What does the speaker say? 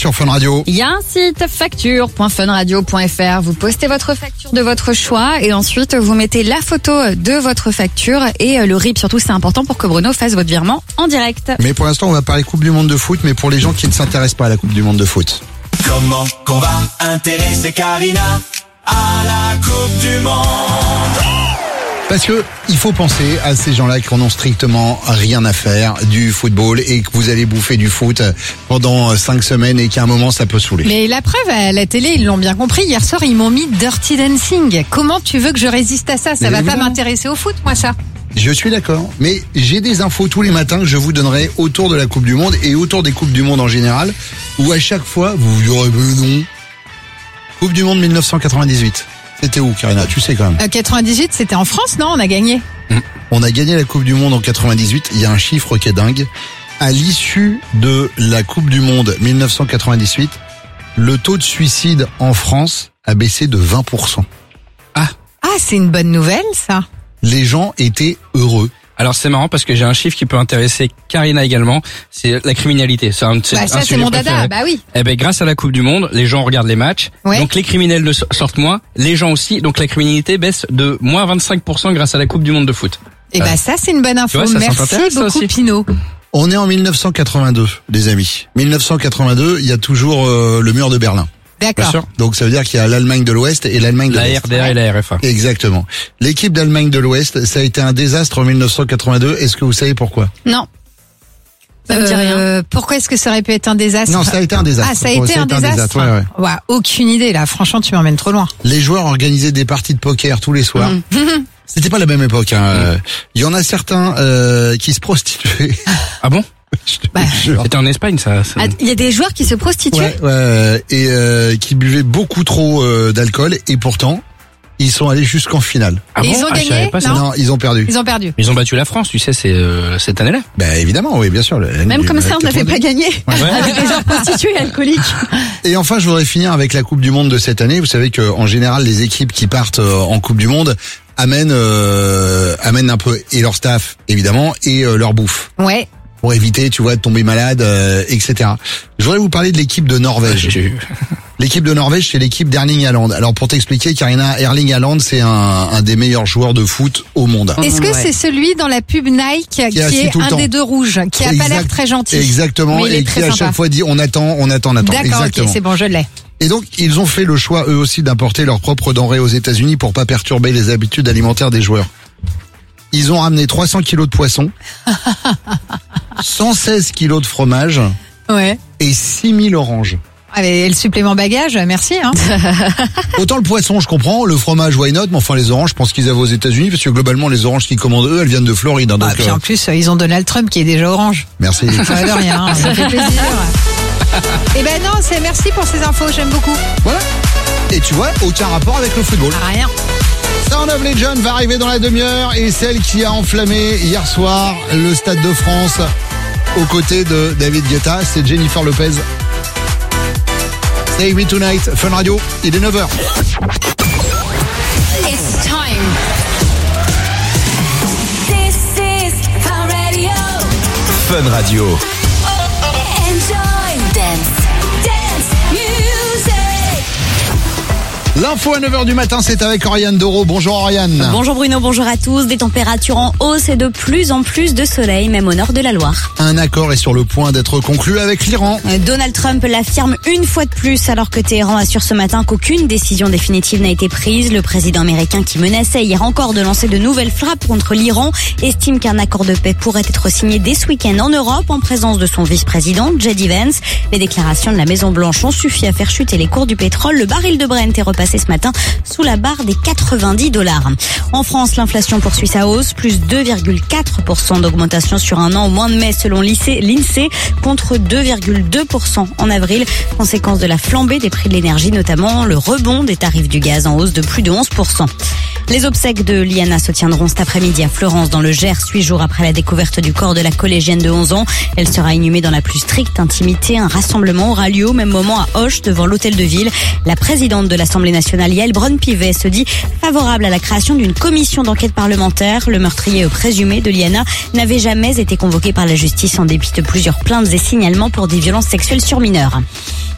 sur Fun Radio. Il y a un site facture.funradio.fr. Vous postez votre facture de votre choix et ensuite vous mettez la photo de votre facture et le RIB. Surtout, c'est important pour que Bruno fasse votre virement en direct. Mais pour l'instant, on va parler Coupe du Monde de foot, mais pour les gens qui ne s'intéressent pas à la Coupe du Monde de foot. Comment qu'on va intéresser Karina à la Coupe du Monde? Parce que il faut penser à ces gens-là qui en ont strictement rien à faire du football et que vous allez bouffer du foot pendant 5 semaines et qu'à un moment ça peut saouler. Mais la preuve, à la télé, ils l'ont bien compris. Hier soir, ils m'ont mis Dirty Dancing. Comment tu veux que je résiste à ça? Ça va pas m'intéresser au foot, moi, ça. Je suis d'accord, mais j'ai des infos tous les matins que je vous donnerai autour de la Coupe du Monde et autour des Coupes du Monde en général, où à chaque fois, vous vous direz, non. Coupe du Monde 1998. C'était où, Karina? Tu sais quand même. 98, c'était en France, non? On a gagné. On a gagné la Coupe du Monde en 98. Il y a un chiffre qui est dingue. À l'issue de la Coupe du Monde 1998, le taux de suicide en France a baissé de 20%. Ah, c'est une bonne nouvelle, ça. Les gens étaient heureux. Alors c'est marrant parce que j'ai un chiffre qui peut intéresser Karina également, c'est la criminalité. C'est un ça c'est sujet mon dada, préféré. bah oui. Eh ben grâce à la Coupe du Monde, les gens regardent les matchs, Ouais. donc les criminels sortent moins, les gens aussi, donc la criminalité baisse de moins 25% grâce à la Coupe du Monde de foot. Et bah ça c'est une bonne info. Tu vois, ça Merci s'intéresse, ça beaucoup aussi. Pinot. On est en 1982, les amis. 1982, il y a toujours le mur de Berlin. Bien D'accord. sûr. Donc ça veut dire qu'il y a l'Allemagne de l'Ouest et l'Allemagne de La l'Est. RDA et la RFA. Exactement. L'équipe d'Allemagne de l'Ouest, ça a été un désastre en 1982. Est-ce que vous savez pourquoi? Non. Ça me dit rien. Pourquoi est-ce que ça aurait pu être un désastre? Non, ça a été un désastre. Ah, ça a été un désastre. Ouais. Ouais, aucune idée là. Franchement, tu m'emmènes trop loin. Les joueurs organisaient des parties de poker tous les soirs. C'était pas la même époque. Hein. Il y en a certains qui se prostituaient. Ah bon? Je te Bah, jure. C'était en Espagne ça. Il y a des joueurs qui se prostituent. Ouais, et qui buvaient beaucoup trop d'alcool et pourtant ils sont allés jusqu'en finale. Ah Et bon? ils ont Ah, je gagné? savais pas ça. Non, ils ont perdu. Ils ont perdu. Ils ont battu la France, tu sais, c'est cette année-là. Ben évidemment, oui, bien sûr. Même comme ça, on n'avait pas gagné. Ouais. Avec des joueurs prostitués et alcooliques. Et enfin, je voudrais finir avec la Coupe du Monde de cette année. Vous savez que en général, les équipes qui partent en Coupe du Monde amènent un peu et leur staff évidemment et leur bouffe Ouais. pour éviter, tu vois, de tomber malade, etc. Je voudrais vous parler de l'équipe de Norvège. L'équipe de Norvège, c'est l'équipe d'Erling Haaland. Alors pour t'expliquer, Karina, Erling Haaland, c'est un des meilleurs joueurs de foot au monde. Est-ce que c'est celui dans la pub Nike qui assis est tout le un temps. des deux rouges, qui a pas l'air très gentil? Exactement, Mais il est et très qui à sympa. chaque fois dit on attend. D'accord, Exactement. ok, c'est bon, je l'ai. Et donc, ils ont fait le choix, eux aussi, d'importer leurs propres denrées aux États-Unis pour pas perturber les habitudes alimentaires des joueurs. Ils ont ramené 300 kilos de poisson, 116 kilos de fromage Ouais. et 6000 oranges. Allez, le supplément bagage, merci. Hein. Autant le poisson, je comprends, le fromage, why not, mais enfin les oranges, je pense qu'ils avaient aux États-Unis, parce que globalement, les oranges qu'ils commandent eux, elles viennent de Floride. Hein, donc, Puis en plus, ils ont Donald Trump qui est déjà orange. merci. Ça va de rien, hein, ça fait plaisir. Eh ben non, c'est merci pour ces infos, j'aime beaucoup. Voilà. Et tu vois, aucun rapport avec le football. Ah, rien. Sound of Legend va arriver dans la demi-heure et celle qui a enflammé hier soir le Stade de France aux côtés de David Guetta, c'est Jennifer Lopez. Save Me Tonight, Fun Radio, il est 9h. It's time. This is Fun Radio. Fun Radio. Enjoy dance music. L'info à 9h du matin, c'est avec Oriane Doro. Bonjour Oriane. Bonjour Bruno, bonjour à tous. Des températures en hausse et de plus en plus de soleil, même au nord de la Loire. Un accord est sur le point d'être conclu avec l'Iran. Donald Trump l'affirme une fois de plus, alors que Téhéran assure ce matin qu'aucune décision définitive n'a été prise. Le président américain, qui menaçait hier encore de lancer de nouvelles frappes contre l'Iran, estime qu'un accord de paix pourrait être signé dès ce week-end en Europe, en présence de son vice-président, J.D. Vance. Les déclarations de la Maison-Blanche ont suffi à faire chuter les cours du pétrole. Le baril de Brent est repassé ce matin sous la barre des $90. En France, l'inflation poursuit sa hausse, plus 2,4% d'augmentation sur un an au mois de mai selon l'INSEE, contre 2,2% en avril, conséquence de la flambée des prix de l'énergie, notamment le rebond des tarifs du gaz en hausse de plus de 11%. Les obsèques de Liana se tiendront cet après-midi à Florence, dans le Gers, 8 jours après la découverte du corps de la collégienne de 11 ans. Elle sera inhumée dans la plus stricte intimité. Un rassemblement aura lieu au même moment à Auch, devant l'hôtel de ville. La présidente de l'Assemblée nationale, Yael Braun-Pivet, se dit favorable à la création d'une commission d'enquête parlementaire. Le meurtrier présumé de Liana n'avait jamais été convoqué par la justice en dépit de plusieurs plaintes et signalements pour des violences sexuelles sur mineurs.